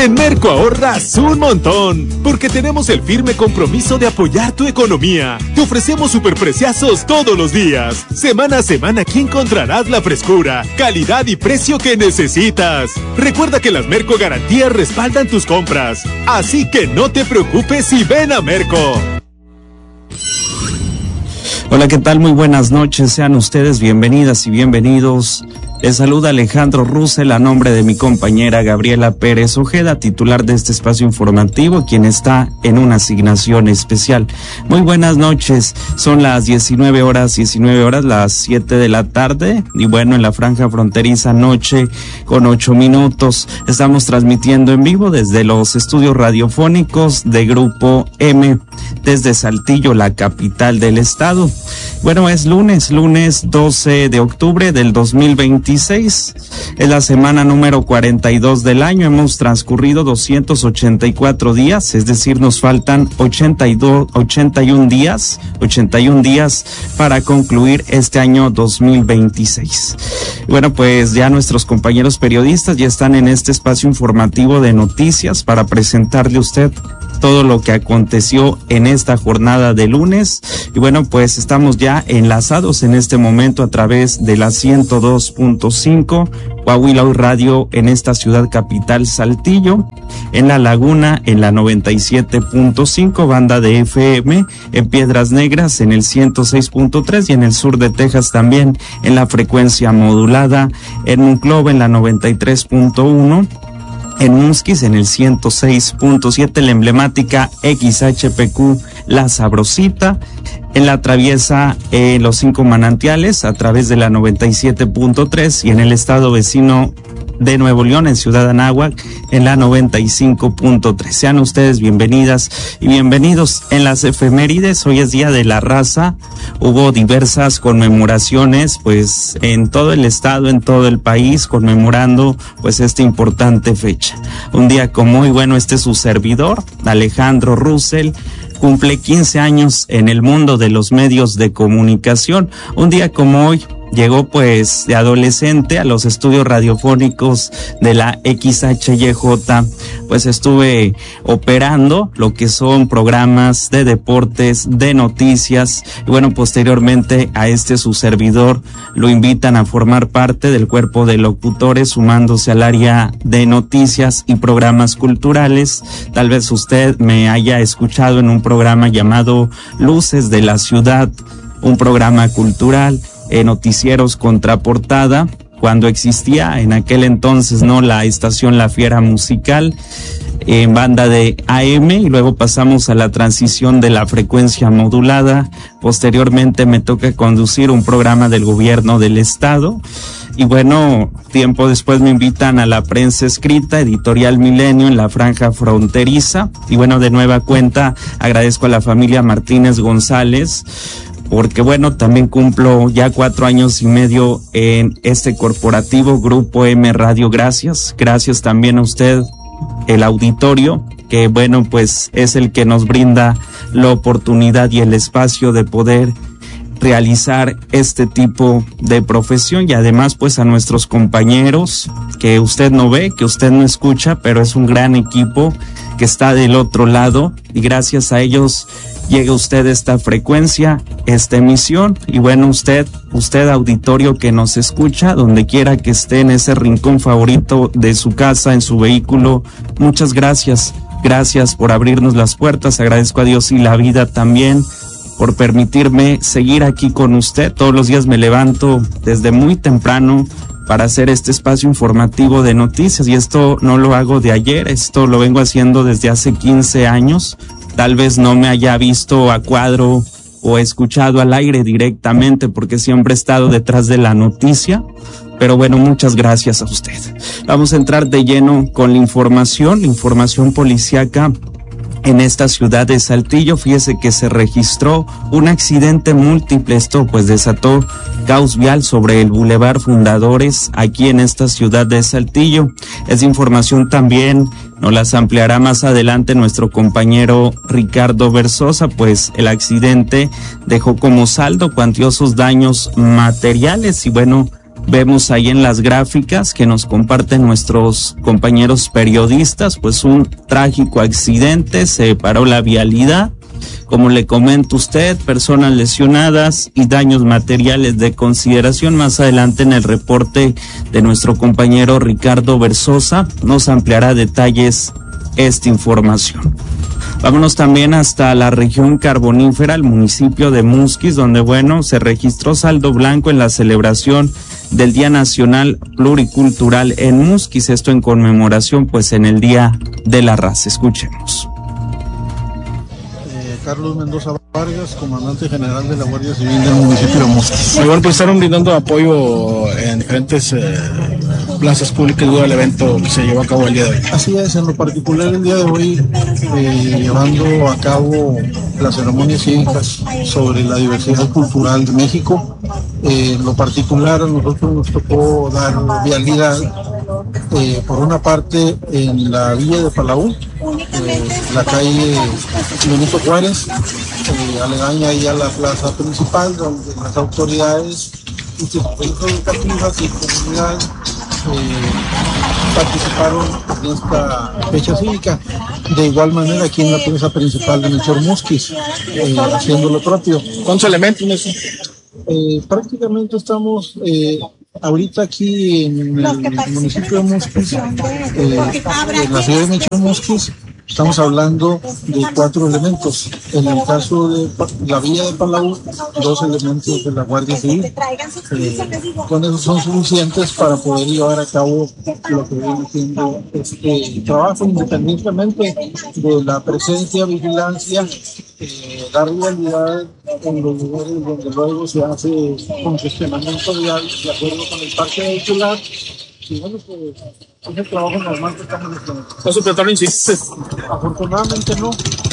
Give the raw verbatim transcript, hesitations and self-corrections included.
En Merco ahorras un montón, porque tenemos el firme compromiso de apoyar tu economía. Te ofrecemos superpreciazos todos los días. Semana a semana aquí encontrarás la frescura, calidad y precio que necesitas. Recuerda que las Merco Garantías respaldan tus compras, así que no te preocupes y ven a Merco. Hola, ¿qué tal? Muy buenas noches, sean ustedes bienvenidas y bienvenidos. Les saluda Alejandro Russell a nombre de mi compañera Gabriela Pérez Ojeda, titular de este espacio informativo, quien está en una asignación especial. Muy buenas noches, son las diecinueve horas, diecinueve horas, las siete de la tarde, y bueno, en la franja fronteriza noche con ocho minutos. Estamos transmitiendo en vivo desde los estudios radiofónicos de Grupo M, desde Saltillo, la capital del estado. Bueno, es lunes, lunes doce de octubre del dos mil veintiséis. Es la semana número cuarenta y dos del año. Hemos transcurrido doscientos ochenta y cuatro días, es decir, nos faltan ochenta y dos, ochenta y uno días, ochenta y uno días para concluir este año dos mil veintiséis. Bueno, pues ya nuestros compañeros periodistas ya están en este espacio informativo de noticias para presentarle a usted todo lo que aconteció en esta jornada de lunes. Y bueno, pues estamos ya enlazados en este momento a través de la ciento dos punto cinco Coahuila Hoy Radio en esta ciudad capital Saltillo, en La Laguna en la noventa y siete punto cinco, banda de F M, en Piedras Negras en el ciento seis punto tres y en el sur de Texas también en la frecuencia modulada, en Monclova en la noventa y tres punto uno, en Musquis en el ciento seis punto siete, la emblemática X H P Q La Sabrosita, en la Traviesa eh, Los Cinco Manantiales a través de la noventa y siete punto tres y en el estado vecino de Nuevo León, en Ciudad Anáhuac, en la noventa y cinco punto tres. Sean ustedes bienvenidas y bienvenidos en las efemérides. Hoy es Día de la Raza. Hubo diversas conmemoraciones, pues, en todo el estado, en todo el país, conmemorando, pues, esta importante fecha. Un día como hoy, bueno, este es su servidor, Alejandro Russell, cumple quince años en el mundo de los medios de comunicación. Un día como hoy, llegó pues de adolescente a los estudios radiofónicos de la X H Y J, pues estuve operando lo que son programas de deportes, de noticias, y bueno, posteriormente a este su servidor lo invitan a formar parte del cuerpo de locutores, sumándose al área de noticias y programas culturales. Tal vez usted me haya escuchado en un programa llamado Luces de la Ciudad, un programa cultural, Eh, noticieros contraportada, cuando existía en aquel entonces, no, la estación La Fiera Musical, en banda de A M, y luego pasamos a la transición de la frecuencia modulada. Posteriormente me toca conducir un programa del gobierno del estado. Y bueno, tiempo después me invitan a la prensa escrita, Editorial Milenio, en la franja fronteriza. Y bueno, de nueva cuenta agradezco a la familia Martínez González, porque bueno, también cumplo ya cuatro años y medio en este corporativo Grupo M Radio. Gracias, gracias también a usted, el auditorio, que bueno, pues es el que nos brinda la oportunidad y el espacio de poder realizar este tipo de profesión, y además pues a nuestros compañeros que usted no ve, que usted no escucha, pero es un gran equipo que está del otro lado, y gracias a ellos llega usted esta frecuencia, esta emisión. Y bueno, usted, usted auditorio que nos escucha, donde quiera que esté, en ese rincón favorito de su casa, en su vehículo, muchas gracias, gracias por abrirnos las puertas. Agradezco a Dios y la vida también por permitirme seguir aquí con usted. Todos los días me levanto desde muy temprano para hacer este espacio informativo de noticias, y esto no lo hago de ayer, esto lo vengo haciendo desde hace quince años. Tal vez no me haya visto a cuadro o escuchado al aire directamente, porque siempre he estado detrás de la noticia, pero bueno, muchas gracias a usted. Vamos a entrar de lleno con la información, la información policíaca. En esta ciudad de Saltillo, fíjese que se registró un accidente múltiple. Esto pues desató caos vial sobre el Boulevard Fundadores aquí en esta ciudad de Saltillo. Esa información también nos las ampliará más adelante nuestro compañero Ricardo Versosa, pues el accidente dejó como saldo cuantiosos daños materiales, y bueno, Vemos ahí en las gráficas que nos comparten nuestros compañeros periodistas, pues un trágico accidente, se paró la vialidad. Como le comento usted, personas lesionadas y daños materiales de consideración. Más adelante en el reporte de nuestro compañero Ricardo Versosa nos ampliará detalles esta información. Vámonos también hasta la región carbonífera, el municipio de Musquis, donde, bueno, se registró saldo blanco en la celebración del Día Nacional Pluricultural en Musquis, esto en conmemoración, pues, en el Día de la Raza. Escuchemos. Carlos Mendoza Vargas, comandante general de la Guardia Civil del municipio de Musquis. Muy bueno, pues estaron brindando apoyo en diferentes eh, plazas públicas debido al evento que se llevó a cabo el día de hoy. Así es, en lo particular el día de hoy, eh, llevando a cabo las ceremonias cívicas sobre la diversidad cultural de México. Eh, en lo particular a nosotros nos tocó dar vialidad, eh, por una parte en la villa de Palau, eh, la calle Benito Juárez, eh, aledaña ahí a la plaza principal, donde las autoridades, instituciones educativas y comunidades eh, participaron en esta fecha cívica. De igual manera aquí en la plaza principal de Melchor Musquis, eh, haciendo lo propio. ¿Cuántos elementos en eso? Eh, prácticamente estamos eh, ahorita aquí en el municipio de Musquis, eh, en la ciudad de Melchor Musquis. Estamos hablando de cuatro elementos. En el caso de la villa de Palau, dos elementos de la Guardia Civil. Eh, con eso son suficientes para poder llevar a cabo lo que viene siendo este trabajo, independientemente de la presencia, vigilancia, eh, dar vialidad en los lugares donde luego se hace congestionamiento vial de acuerdo con el parque vehicular. Y bueno, pues es el trabajo normal que estamos haciendo. ¿No se trataron incidentes? Afortunadamente no.